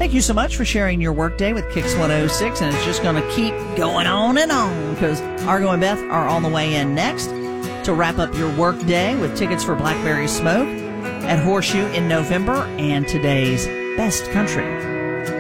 Thank you so much for sharing your workday with Kix 106, and it's just going to keep going on and on because Argo and Beth are on the way in next to wrap up your workday with tickets for Blackberry Smoke at Horseshoe in November and today's Best Country.